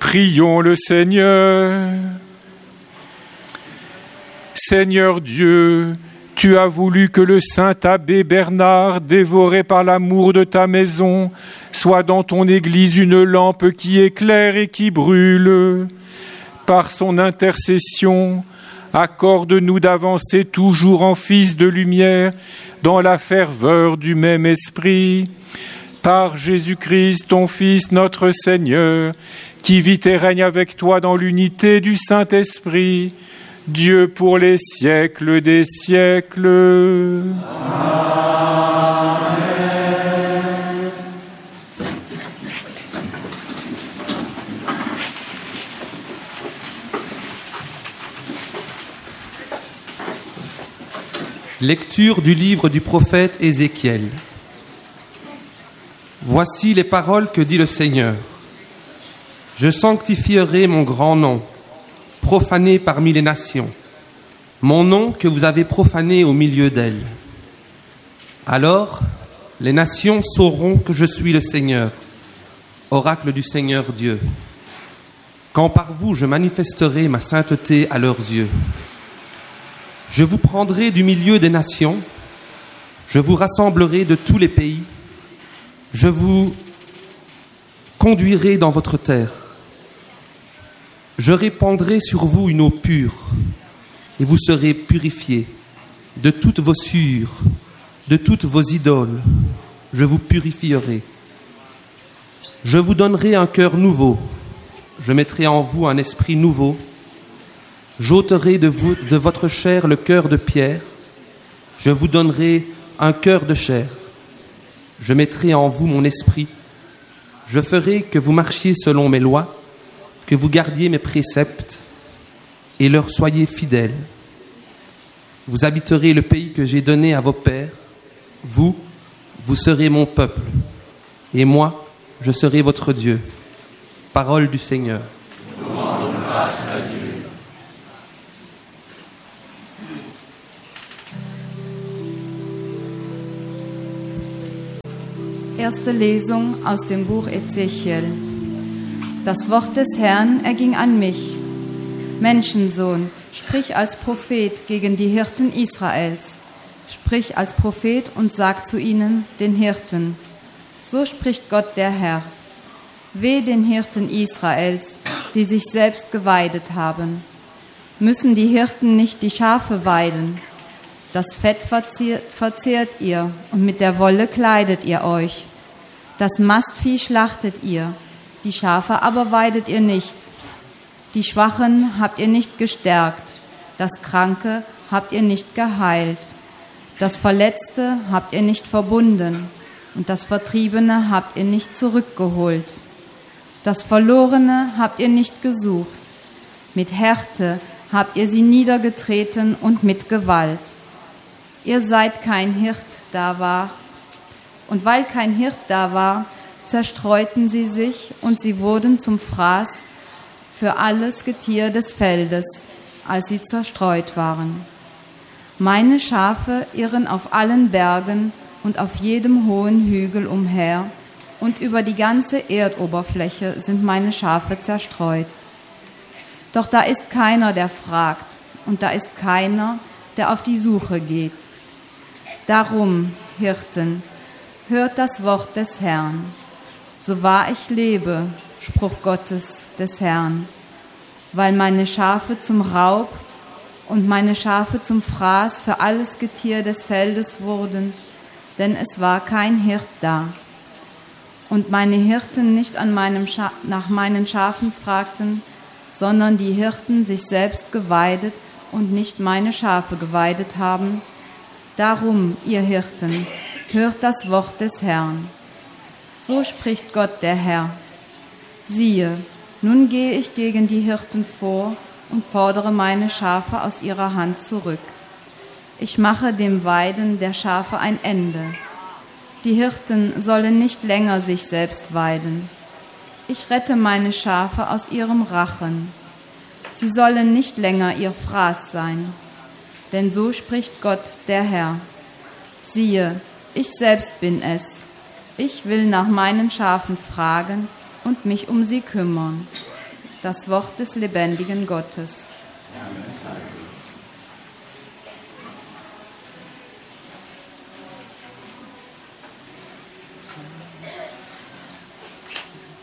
Prions le Seigneur. Seigneur Dieu, tu as voulu que le saint abbé Bernard, dévoré par l'amour de ta maison, soit dans ton Église une lampe qui éclaire et qui brûle. Par son intercession, accorde-nous d'avancer toujours en fils de lumière dans la ferveur du même esprit. Par Jésus-Christ, ton Fils, notre Seigneur, qui vit et règne avec toi dans l'unité du Saint-Esprit, Dieu pour les siècles des siècles. Amen. Lecture du livre du prophète Ézéchiel. Voici les paroles que dit le Seigneur. Je sanctifierai mon grand nom, profané parmi les nations, mon nom que vous avez profané au milieu d'elles. Alors, les nations sauront que je suis le Seigneur, oracle du Seigneur Dieu, quand par vous je manifesterai ma sainteté à leurs yeux. Je vous prendrai du milieu des nations, je vous rassemblerai de tous les pays, je vous conduirai dans votre terre. Je répandrai sur vous une eau pure, et vous serez purifiés de toutes vos souillures, de toutes vos idoles. Je vous purifierai. Je vous donnerai un cœur nouveau. Je mettrai en vous un esprit nouveau. J'ôterai de votre chair le cœur de pierre. Je vous donnerai un cœur de chair. Je mettrai en vous mon esprit. Je ferai que vous marchiez selon mes lois, que vous gardiez mes préceptes et leur soyez fidèles. Vous habiterez le pays que j'ai donné à vos pères. Vous serez mon peuple. Et moi, je serai votre Dieu. Parole du Seigneur. Rendons grâce à Dieu. Erste Lesung aus dem Buch Ezechiel. Das Wort des Herrn erging an mich. Menschensohn, sprich als Prophet gegen die Hirten Israels. Sprich als Prophet und sag zu ihnen, den Hirten. So spricht Gott der Herr. Weh den Hirten Israels, die sich selbst geweidet haben. Müssen die Hirten nicht die Schafe weiden? Das Fett verzehrt ihr und mit der Wolle kleidet ihr euch. Das Mastvieh schlachtet ihr, die Schafe aber weidet ihr nicht. Die Schwachen habt ihr nicht gestärkt, das Kranke habt ihr nicht geheilt. Das Verletzte habt ihr nicht verbunden und das Vertriebene habt ihr nicht zurückgeholt. Das Verlorene habt ihr nicht gesucht. Mit Härte habt ihr sie niedergetreten und mit Gewalt. Ihr seid kein Hirt da war. Und weil kein Hirt da war, zerstreuten sie sich und sie wurden zum Fraß für alles Getier des Feldes, als sie zerstreut waren. Meine Schafe irren auf allen Bergen und auf jedem hohen Hügel umher, und über die ganze Erdoberfläche sind meine Schafe zerstreut. Doch da ist keiner, der fragt, und da ist keiner, der auf die Suche geht. Darum, Hirten, hört das Wort des Herrn. So wahr ich lebe, Spruch Gottes des Herrn, weil meine Schafe zum Raub und meine Schafe zum Fraß für alles Getier des Feldes wurden, denn es war kein Hirt da. Und meine Hirten nicht nach meinen Schafen fragten, sondern die Hirten sich selbst geweidet und nicht meine Schafe geweidet haben. Darum, ihr Hirten, hört das Wort des Herrn. So spricht Gott der Herr. Siehe, nun gehe ich gegen die Hirten vor und fordere meine Schafe aus ihrer Hand zurück. Ich mache dem Weiden der Schafe ein Ende. Die Hirten sollen nicht länger sich selbst weiden. Ich rette meine Schafe aus ihrem Rachen. Sie sollen nicht länger ihr Fraß sein. Denn so spricht Gott, der Herr. Siehe, ich selbst bin es. Ich will nach meinen Schafen fragen und mich um sie kümmern. Das Wort des lebendigen Gottes. Herr, sei